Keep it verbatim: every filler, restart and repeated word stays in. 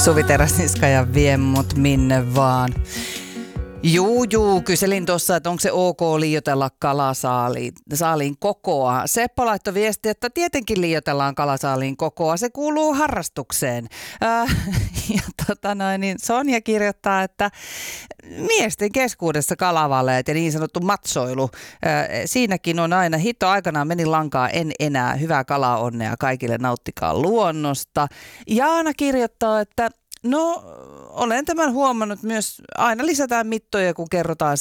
Suvi Teräsniska ja vie mut minne vaan. Juu, juu, kyselin tuossa, että onko se ok liioitella kalasaaliin saaliin kokoa. Seppo laittoi viesti, että tietenkin liioitellaan kalasaaliin kokoa, se kuuluu harrastukseen. Äh, ja tota noin, niin Sonja kirjoittaa, että miesten keskuudessa kalavaleet ja niin sanottu matsoilu, äh, siinäkin on aina hito aikanaan meni lankaa, en enää, hyvää kalaonnea kaikille, nauttikaa luonnosta. Jaana kirjoittaa, että no, olen tämän huomannut myös, aina lisätään mittoja, kun kerrotaan